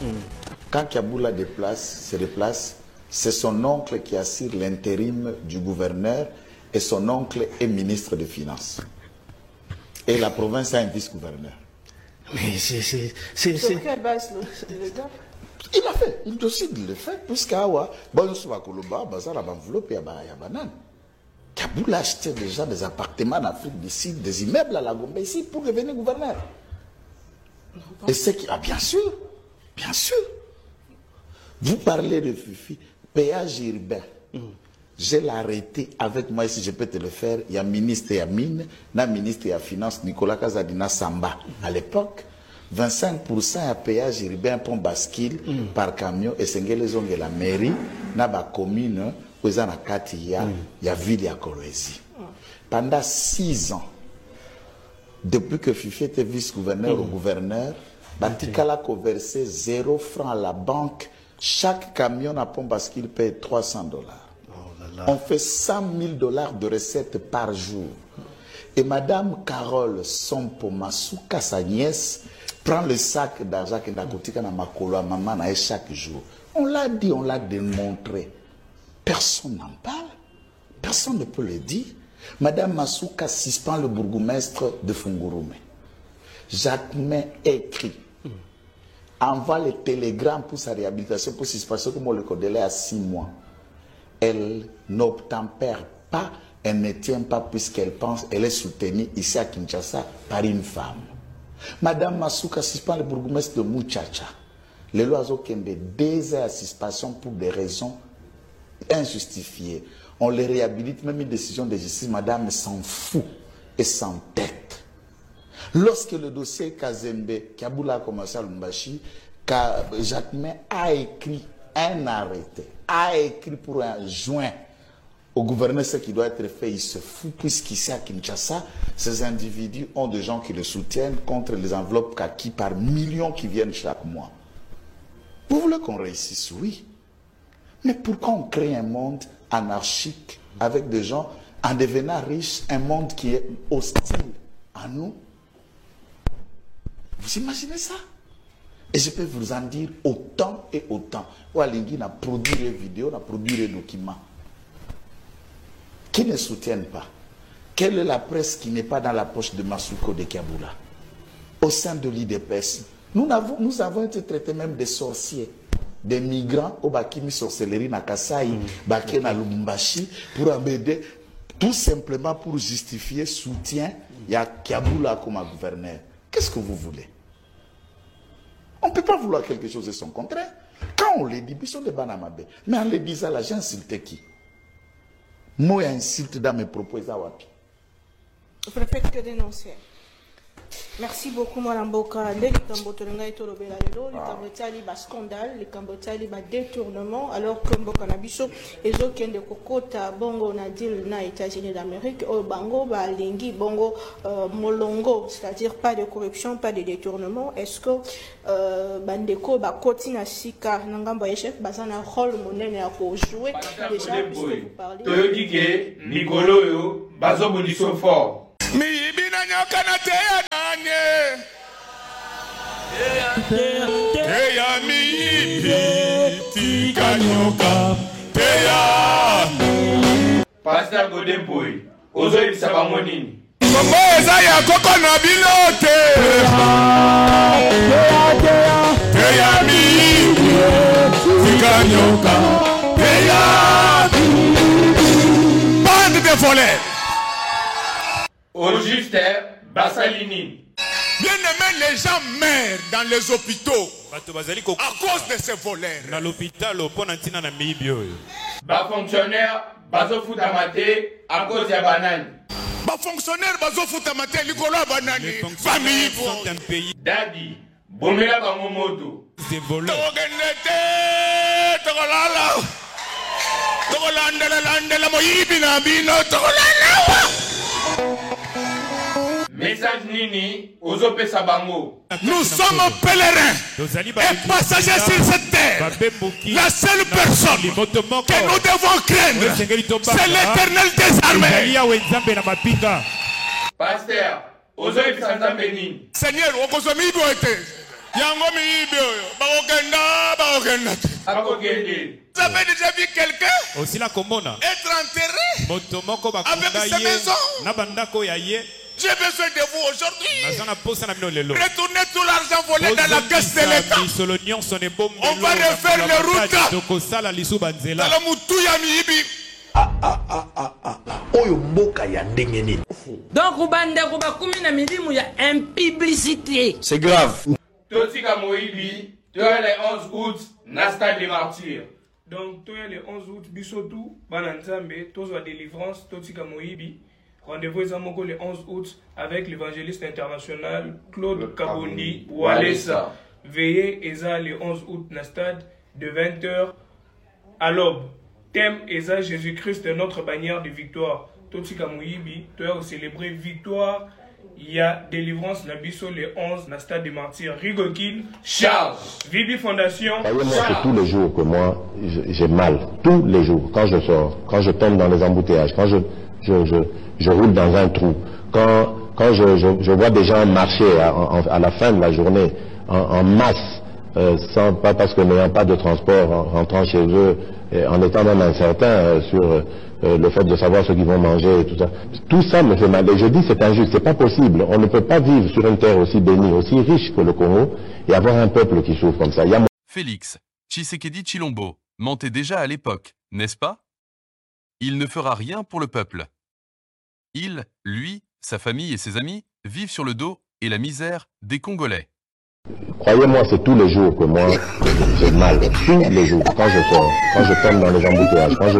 Quand Kaboula se déplace, c'est son oncle qui assure l'intérim du gouverneur et son oncle est ministre des Finances. Et la province a un vice-gouverneur. Mais c'est... Sur quelle base le gars? Il a fait, il décide de le faire, puisqu'Awa, bon, sur la Koloba, Bazar, la enveloppe, il y a banane. Kaboula achetait déjà des appartements en Afrique du Sud, des immeubles à la Gombe ici pour devenir gouverneur. Et c'est qui. Ah, bien sûr, bien sûr. Vous parlez de Fifi, péage urbain. Je l'ai arrêté avec moi, si je peux te le faire. Il y a ministre et Mine, na ministre et Finance, Nicolas Kazadina Samba. À l'époque, 25% à péage urbain pour bascule par camion et c'est que la mairie, na ba commune, où il y a ville à Kolwezi. Pendant 6 ans, depuis que Fifi était vice-gouverneur au gouverneur, Batikala a versé 0 francs à la banque. Chaque camion à pont bascule paye $300. On fait $100 000 de recettes par jour. Et Madame Carole Sompo Masuka, sa nièce, prend le sac d'argent que Nakotika na makolo à maman chaque jour. On l'a dit, on l'a démontré. Personne n'en parle. Personne ne peut le dire. Madame Masuka suspend le bourgmestre de Fungurume. Jacquemin écrit. Envoie les télégrammes pour sa réhabilitation, pour suspension, comme on le connaît à 6 mois. Elle n'obtempère pas, elle ne tient pas puisqu'elle pense, elle est soutenue ici à Kinshasa par une femme. Madame Masuka suspend le bourgmestre de Mouchacha. Les lois ont 2 heures à suspension pour des raisons injustifiées. On les réhabilite, même une décision de justice, madame s'en fout et s'entête. Lorsque le dossier Kazembe, Kaboula a commencé à Lumbashi, Jacquemin a écrit un arrêté, a écrit pour un joint au gouverneur ce qui doit être fait, il se fout, puisqu'ici à Kinshasa, ces individus ont des gens qui le soutiennent contre les enveloppes kaki par millions qui viennent chaque mois. Vous voulez qu'on réussisse? Oui. Mais pourquoi on crée un monde anarchique avec des gens en devenant riches, un monde qui est hostile à nous? Vous imaginez ça? Et je peux vous en dire autant et autant. Walingi a produit des vidéos, a produit des documents qui ne soutiennent pas. Quelle est la presse qui n'est pas dans la poche de Masuko de Kaboula? Au sein de l'IDPS, nous avons été traités même des sorciers, des migrants au Bakimi sorcellerie na Kasai, Baké na Lubumbashi, pour amener, tout simplement pour justifier soutien, il y a Kaboula comme gouverneur. Qu'est-ce que vous voulez? On ne peut pas vouloir quelque chose de son contraire. Quand on le dit, ils sont des banamabe. Mais en le disant, là, j'ai insulté qui? Moi, insulte dans mes propos, Zawapi. Vous ne faites que dénoncer. Merci beaucoup, Mme Boka. Les Cambotolanga et Tolobela, les Cambotali, bas scandale, les Cambotali, bas détournement, alors que Mboka Nabiso, et aucun de Kokota, Bongo, Nadil, na États-Unis d'Amérique, au Bango, Lingi, Bongo, Molongo, c'est-à-dire pas de corruption, pas de détournement. Est-ce que Bandeko, Kotina Sika, Nangamba Echef, Bazana rôle monnaie à jouer déjà, puisque vous parlez. Toyodike, Nicolo, Bazo Boniso fort. Pasteur Godemboy, ozo ibisaba monini. Kongo eza ya koko na bilote. Teya mi, tikanyoka. Teya mi. Bande de voleurs. Au juste, Bassalini. Bien aimé, les gens meurent dans les hôpitaux à cause de ces voleurs. Dans l'hôpital, Bas fonctionnaire, bazo foutamate à cause de banane. Bas fonctionnaire, bazo foutamate likolo banane. Famille sont un pays. Daddy, bomela bangomoto. Des voleurs. Togolala. Togolandela moyibina bino togolala. Message Nini, Ozope Sabango. Nous sommes pèlerins et passagers sur cette terre. La seule personne que nous devons craindre, c'est l'Éternel des armées. Pasteur, Ozope Sanzambeni. Seigneur, Okozomi Boete. Yango miibio, bagokenda. Vous avez déjà vu quelqu'un être enterré avec sa maison? J'ai besoin de vous aujourd'hui. Retournez tout l'argent volé dans la caisse de l'État. On va refaire les routes. Dans le Moutouya Miibi. Donc, il y a une publicité. C'est grave. Totika Moïbi, tu as les 11 août, Nasta des martyrs. Donc, tu as les 11 août, Bissotou, Bananzambe, Tozo délivrance, Totika Moïbi. Rendez-vous le 11 août avec l'évangéliste international Claude Kabondi Walesa. Veillez Eza le 11 août na stade de 20h à l'aube. Thème Eza Jésus-Christ notre bannière de victoire. Totika Moïbi, tu as célébré victoire. Il y a délivrance na biso le 11 na stade des martyrs. Rigokin Charles. Vibi Fondation. C'est tous les jours que moi j'ai mal. Tous les jours. Quand je sors, quand je tombe dans les embouteillages, quand je roule dans un trou. Quand je vois des gens marcher à la fin de la journée en masse, pas parce que n'ayant pas de transport, rentrant chez eux, en étant même incertain sur le fait de savoir ce qu'ils vont manger et tout ça. Tout ça me fait mal. Et je dis c'est injuste, c'est pas possible. On ne peut pas vivre sur une terre aussi bénie, aussi riche que le Congo et avoir un peuple qui souffre comme ça. Félix Tshisekedi Tshilombo mentait déjà à l'époque, n'est-ce pas? Il ne fera rien pour le peuple. Il, lui, sa famille et ses amis vivent sur le dos et la misère des Congolais. Croyez-moi, c'est tous les jours que moi j'ai mal. Tous les jours, quand je sors, quand je tombe dans les embouteillages, quand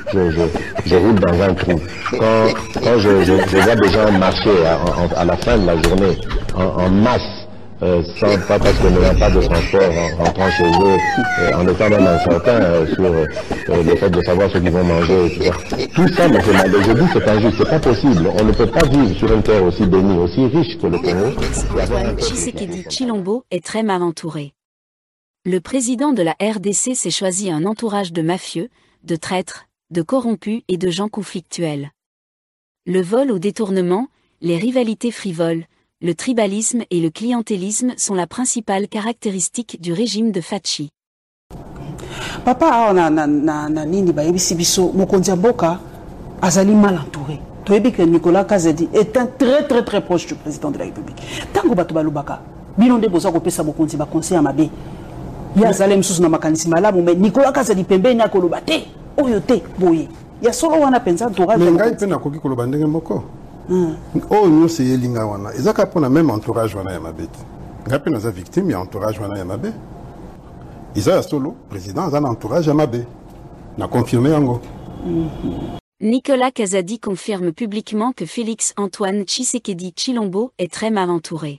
je roule dans un trou, quand je vois des gens marcher à la fin de la journée en masse, pas parce que n'ayant pas de transport, rentrant chez eux, en étant même incertain sur le fait de savoir ce qu'ils vont manger et tout ça. Tout ça me fait mal. Et je dis c'est injuste, c'est pas possible. On ne peut pas vivre sur une terre aussi bénie, aussi riche que le Congo. Antoine Tshisekedi Tshilombo est très mal entouré. Le président de la RDC s'est choisi un entourage de mafieux, de traîtres, de corrompus et de gens conflictuels. Le vol au détournement, les rivalités frivoles, le tribalisme et le clientélisme sont la principale caractéristique du régime de Fachi. Papa na nini bayebisi biso mokonzi ya mboka azali mal entouré. Toyebi que Nicolas Kazadi est un très proche du président de la République. Tango bato balobaka bino nde boza kopesa mokonzi ba conseil mabe. Ya zalem susu na makanisi malamu mais Nicolas Kazadi pembeni akoloba te oyo te boye. Ya solo wana penza entourage. Mais ngai pe na koki koloba ndenge moko. Oh nous c'est Elinga wana. Ezaka pona même entourage wana ya mabeti. Ngai pe naza victime ya entourage wana ya mabe. Isa solo président a un entourage ya mabe. Na confirmé yango. Nicolas Kazadi confirme publiquement que Félix Antoine Tshisekedi Tshilombo est très mal entouré.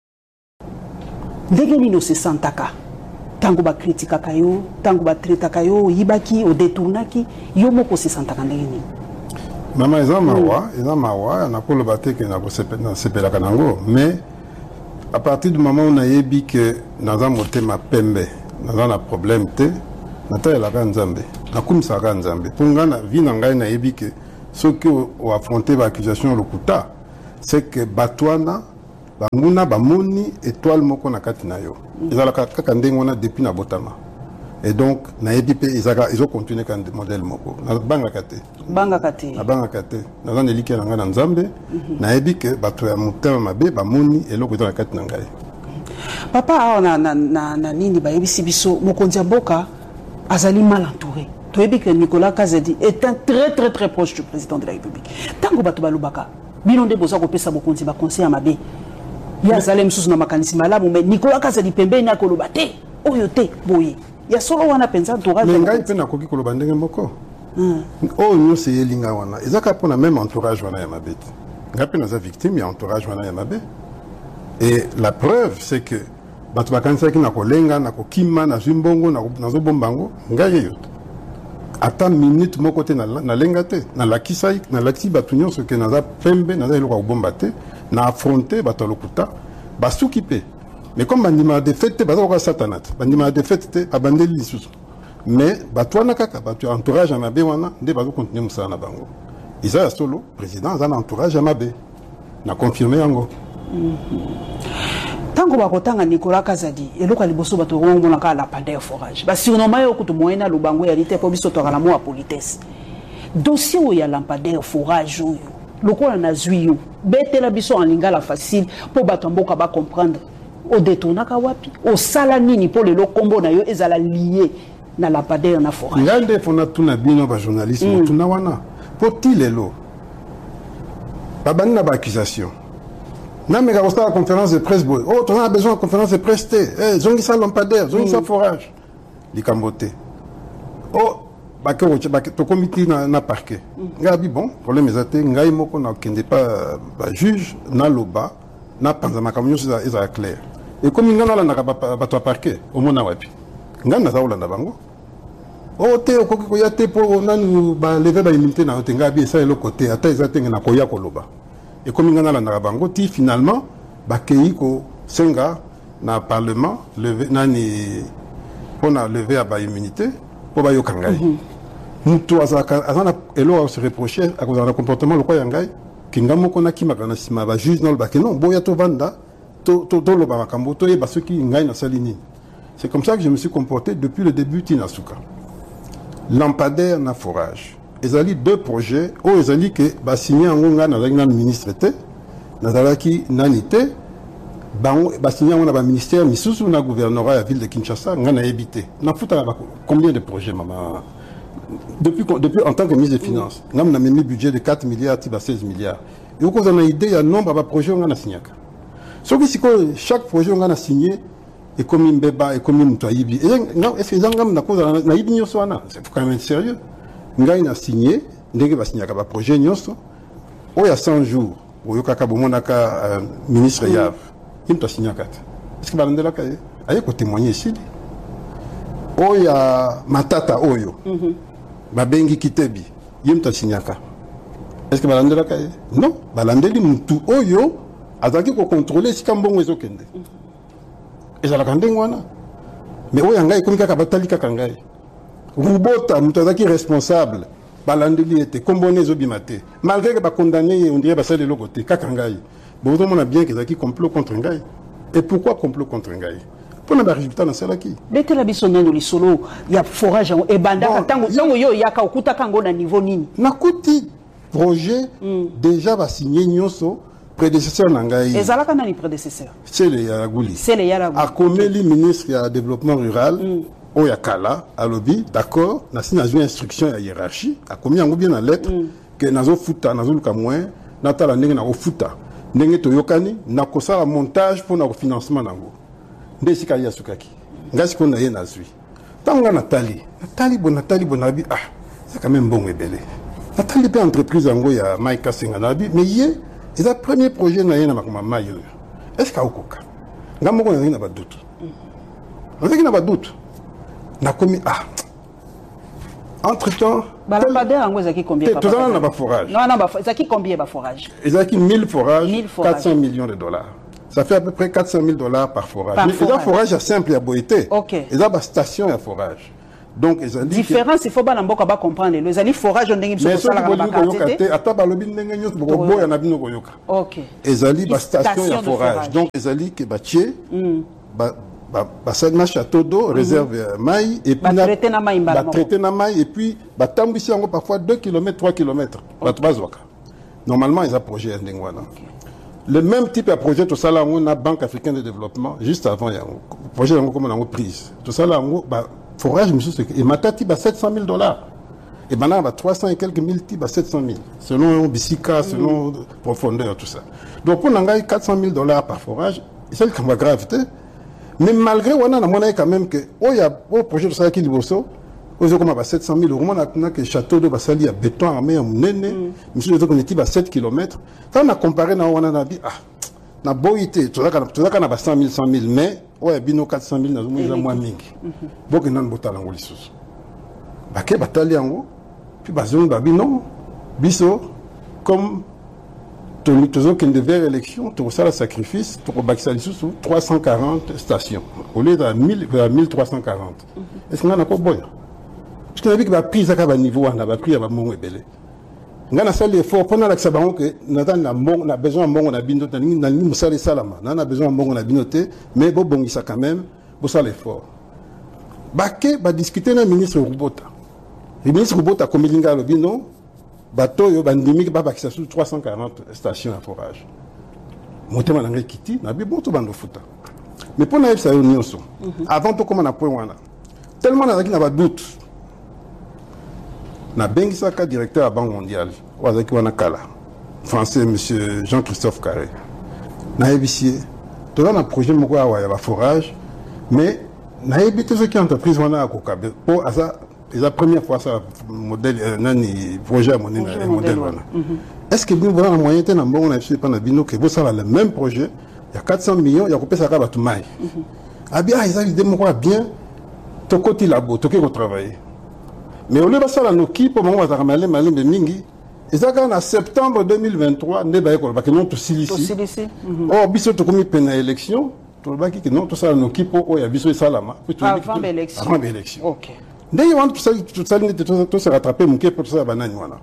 Ndenge nino se santaka. Tango ba kritika kayo, tango ba treta kayo, yibaki o détournaki, yo moko se santaka ndenge nini. Mama eza mawa na ko lobate ke na ko sepela kanango, mais à partir du moment où on a yebi que naza motema pembe, naza na problème te, nata la Nzambe. Na kumisa ka Nzambe. Punga na vie na ngai na yebi que ceux qui ont affronté l'accusation lokuta, c'est que batwana banguna bamoni étoile moko na kati na yo. Ezala kaka ndenge wana depuis na botama. Et donc na yebi pe ils ont continué kan modèle moko. Na banga kate. Banga kate. Na banga kate. Na zana elike na ngai na Nzambe. Na yebi que bato ya motema mabe bamoni eloko na kati na ngai. Papa awa na nini bayebisi biso mokonzi ya mboka azali mal entouré. Toyebi que Nicolas Kazadi est un très proche du président de la République. Tango bato balobaka bino nde boza kopesa mokonzi ba conseil mabe. Ya zalem susu na makanisi malamu mais Nicolas Kazadi pembeni akoloba te oyo te boye. Ya solo wana penza entourage. Mais ngai pe na koki koloba ndenge moko. Oh nous c'est Elinga wana. Ezaka pona même entourage wana ya mabeti. Ngai pe naza victime ya entourage wana ya mabe. Et la preuve c'est que bato bakanisa ki na kolenga na kokima na zimbongo na zo bombango ngai yoto. Ata minute moko te na lenga te na lakisai na laki bato nyonso ke naza pembe naza eloko bomba te na affronter bato lokuta basuki pe. Mais comme bandima de fête bazo ko satanat bandima de fête abandeli lisusu. Mais bato wana kaka bato entourage na mabe wana nde bazo continuer musala na bango. Isa solo président za na entourage na mabe. Na confirmer yango. Tango bakotanga Nicolas Kazadi eloko liboso bato ngomona ka lampadaire forage ba surnommé yo kutu moyena lubango ya lite po biso to kala mo a politesse dossier où ya lampadaire forage yo lokola na zuyo betela biso en lingala facile po bato mboka ba comprendre o détournaka wapi o sala nini po le kombo na yo ezala lié na lampadaire na forage ngande fona tuna bino ba journalisme tuna wana poti lelo babani na ba accusation na mega la conférence de presse boy oh on a besoin de conférence de presse eh zongi sa lampadaire zongi sa forage di kambote oh bakero to comité na parquet ngabi bon problème ezate ngai moko na kende pas ba juge na loba na panza makamyo za clair et comme ngana la na ba to parquet au mona wapi ngana za ulanda bango oh te okoki ko yate po nanu ba lever ba immunité na ngabi esa le côté ata ezate na koya ko loba. Et comme il y a la bango, finalement, Bakeiko Senga, na parlement, nani, on a levé à ba immunité, pour ba yokangai. Nous tous, elo se reprocher à cause de comportement le quoi yangai, kingamo kona ki makana sima ba juge non ba non, boya to vanda, to lo ba makambo to e ba ceux qui ngai na salini. C'est comme ça que je me suis comporté depuis le début Tinasuka. Lampadaire na forage. Ils ont deux projets, ils ont dit que bah signé en Onga dans le ministre était, dans nanité, bah signé en un ministère, mais sous un gouvernorat à la ville de Kinshasa, on a évité. On a foutu combien de projets, maman? Depuis en tant que ministre des Finances, on a mis un budget de 4 milliards, 16 milliards. Et vous avez une idée, il y a un nombre de projets qu'on a signé. Sauf que chaque projet qu'on a signé, et comme une béba, et comme une toibi. Est-ce que les gens ont c'est quand même être sérieux. Ngai a signé, ndenge va signer un projet nyonso. Il y a 100 jours, au Yokaka Bomonaka ministre Yav, il a signé 4. Est-ce que Balandela Kaye a témoigné ici? Il y a Matata Oyo, Babengi Kitebi, il a signé 4. Est-ce que Balandela Kaye? Non, Balandeli Moutou Oyo, a dit qu'on contrôlait si Kambon est au Kende. Et ça l'a candé, mais il y a un gars qui a batali Kakangai. Rubota, Moutazaki responsable, Balandeli était comboné Zobimate. Malgré que condamné, on dirait que c'est de l'autre côté, Kakangai. Bon, on a bien qu'ils ont complot contre Ngai. Et pourquoi complot contre Ngai? Pour le résultat dans celle qui. Dès que la bisonne dans le solo, il y a forage et banda, tango yo yaka okuta kango na niveau nini. Nakuti projet déjà va signer Nyonso. Prédécesseur Nangaï. Et Zalaka n'a ni prédécesseur. C'est le Yaragouli. C'est le Yaragouli. A Komeli, ministre du développement rural. Oyakala, à lobby, d'accord, n'a une instruction à hiérarchie, a commis en bien la lettre, que nazo futa, nazo lukamouin, natala nenge na futa, nenge toyokani, na kosa la montage pour le financement nango. Ndesi kaya sukaki. Ngasi qu'on a yé nazui. Tanga Nathalie Bonabi, ah, c'est quand même bon et belé. Nathalie peut entreprise en go ya Maïka Senganabi, mais yé, c'est le premier projet na yé na makoma mayo. Est-ce qu'il y a okoka? Ngamoko na yé na ba doute. On sait qu'il n'a pas de doute. Na commis entre temps Lampadaire en qui combien tout ça n'a pas forage non zaki combien ba forage zaki 1000 forages 400 millions de dollars ça fait à peu près 400 000 dollars par forage mais les forage est simple à boité et ça station à forage donc ils ont dit différence il faut pas n'importe pas comprendre les ali forage on dingi mais ça la quartier ata balobi ndenge nyos bobo ya na bino koyoka ils ali station à forage donc ils ali que batier Bassalma château d'eau, réserve maï, et puis traité na maï, et puis tambisi parfois 2 km, 3 km. Normalement, ils ont projet Ndengwana. Le même type de projet, tout ça là, on a Banque africaine de développement, juste avant, il y a un projet comme on a prise. Tout ça là, forage, et Matati, 700 000 dollars. Et maintenant, 300 et quelques mille types, 700 000. Selon Bissika, selon profondeur, tout ça. Donc, on a 400 000 dollars par forage, et c'est le cas gravité. Mais malgré on a quand même que il y a un projet de ça qui est bosso aux comme 700 000 euros on a que château de Bassali à béton armé à Mounene monsieur de qu'on à 7 km ça on a comparé na on a dit ah na boité tout ça na 100 000 mais ouais bino 400 000 na zo moins mingi donc nan botala ngoli susu baké batali yango puis bazon babi non biso comme toujours qu'il devait élection, tout ça le sacrifice, pour Baxali sous 340 stations, au lieu de 1340. Est-ce qu'on a encore bon? Parce qu'on a vu que la prise à niveau, on a pris à mon ébélé. ngana sali effort pendant la sabango que na besoin mbongo na bino na ni musali salama na besoin mbongo na binote mais bo bongisa quand même bo sala effort bake ba discuter na ministre Rubota le ministre Rubota komilinga lobino bato yo bandimi ba bakisa sur 340 stations à forage motema na ngekiti na bi boto bando futa mais pour na yebisa yo nyonso avant to koma na point wana tellement na ba doute na bengisaka directeur à Banque mondiale wazaki wana kala français monsieur Jean-Christophe Carré na yebisi to na projet moko ya ba forage mais na yebite ce qui entreprise wana akokabe pour asa la première fois ça modèle nani projet modèle wana est-ce que vous avez un moyen de mbongo na biso pana bino que vous ça le même projet il y a 400 millions il y a kopesa ka batu mai abia ils idée moko bien to koti labo to ke travailler mais au lieu de ça la noki pour moment va ramener malembe mingi ezaka na septembre 2023 ne ba ko ba que non to silisi oh biso to komi pena élection to ba ki non to ça la noki pour o ya biso salama avant l'élection OK dès on tout ça se rattraper mon pour ça banani wana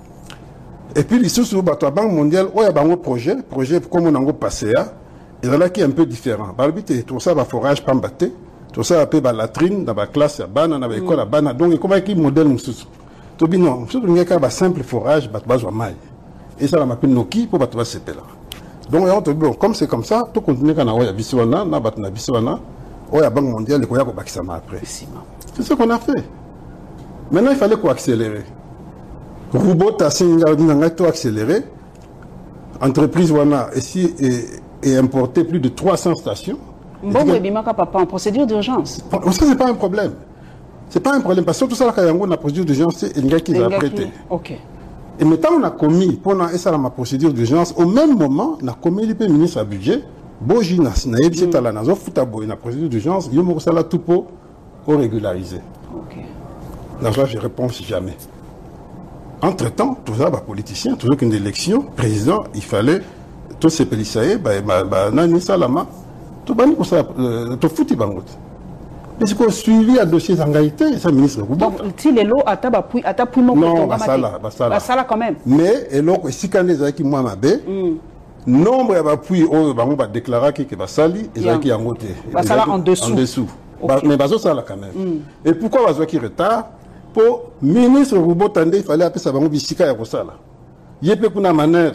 et puis les sous bato Banque mondiale o ya bango projet comme on a passé à et là qui est un peu différent balbité tout ça va forage pambate tout ça appelé ba latrine dans ba classe ya bana na ba école ya bana donc comment qui modèle mususu to bi non surtout ngeka ba simple forage bato bazwa mai et ça la mapin noki pour bato ba sepela donc on te bon comme c'est comme ça tout continuer kana o ya biswana na bato na biswana o ya Banque mondiale ko ya ko bakisa ma après c'est ce qu'on a fait maintenant il fallait qu'on accélérer Rubota singa dinanga to accélérer entreprise wana ici et importer plus de 300 stations. Bon, Bimaka papa en procédure d'urgence. Ça c'est pas un problème. C'est pas un problème parce que tout ça là quand on a procédure d'urgence c'est une gars qui a prêté. OK. Et maintenant on a commis pendant ça ma procédure d'urgence au même moment on a commis le ministre à budget Boji na yebisi tala na zo futa boy na procédure d'urgence yo mo sala tout pour régulariser. OK. Là je réponds jamais. Entre-temps, tout ça, politicien, toujours qu'une élection, président, il fallait tout ces pélissaïs, nani salama, tout bani pour ça, tout fouti bangot. Mais c'est qu'on suivi à dossier d'engagité, ça ministre. Donc, si les lots à tapui mon non, basala quand même. Mais et l'autre, si quand les gens qui m'ont abé, nombre d'appui au bango va déclarer que basali, et ça qui en côté. Basala en dessous. Mais baso ça là quand même. Et pourquoi baso qui retard? Pour ministre Rubotande, il fallait appeler ça bango bisika ya kosala. Yepe kuna manœuvre.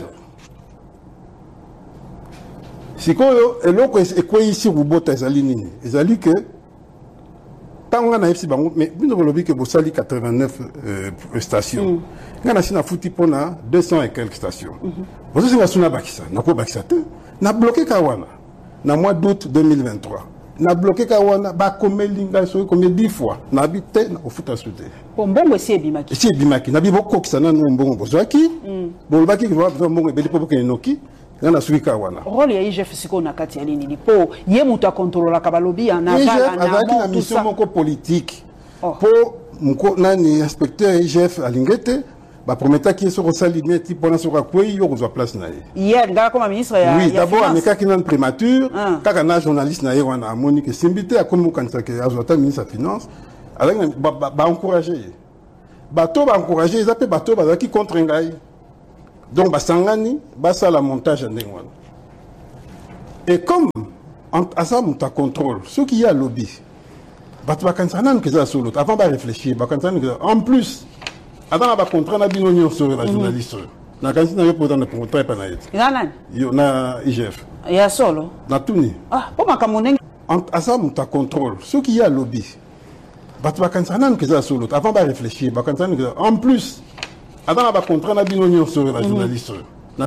Sikoyo eloko ekwe ici Rubota ezali nini? Ezali que tant on a ici bango mais bino lobi que bosali 89 stations. Ngana sina futi pona 200 et quelques stations. Bozo singa suna bakisa, nako bakisa te. Na bloqué kawana na mois d'août 2023. Na bloqué kawana ba komelinga so combien 10 fois na habité na ofuta souté mbongo esi bimaki na bi boko kisana no mbongo bozwaki bolbaki kwa mbongo ebeli po ke noki ngana suki kawana rôle ya IGF siko na kati ya nini po ye muta contrôler ka balobi en aval na mission moko politique po mko nani inspecteur IGF alingete ba prometa ki so rosali neti pona so kwei yo kozwa place na ye hier ngala comme ministre ya oui d'abord ameka ki nan primature kaka na journaliste na ye wana amoni que simbité a comme kanisa ke azota ministre ya finance avec ba encourager bato ba encourager ils appellent bato ba ki contre ngai donc ba sangani ba ça la montage ndenge wana et comme asa muta contrôle ce qui y a lobby bato ba kanisa nan que ça solo avant ba réfléchir ba kanisa en plus avant la contrat na bino nyonso la journaliste na kanisi na yo pour dans le contrat pa na yete nana yo na IGF ya solo na tuni po makamoneng asa muta contrôle ce qui y a lobby bato ba kanisa nan que ça solo avant ba réfléchir ba kanisa en plus avant la contrat na bino nyonso la journaliste